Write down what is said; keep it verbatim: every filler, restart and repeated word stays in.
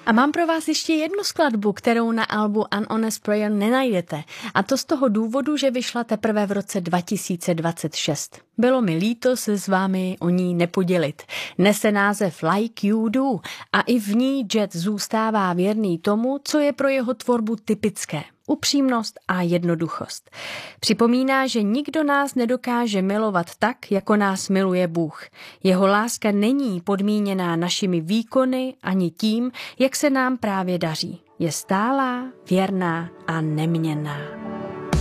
A mám pro vás ještě jednu skladbu, kterou na albu An Honest Prayer nenajdete. A to z toho důvodu, že vyšla teprve v roce dva tisíce dvacet šest. Bylo mi líto se s vámi o ní nepodělit. Nese název Like You Do a i v ní Jet zůstává věrný tomu, co je pro jeho tvorbu typické. Upřímnost a jednoduchost. Připomíná, že nikdo nás nedokáže milovat tak, jako nás miluje Bůh. Jeho láska není podmíněná našimi výkony ani tím, jak se nám právě daří. Je stálá, věrná a neměnná.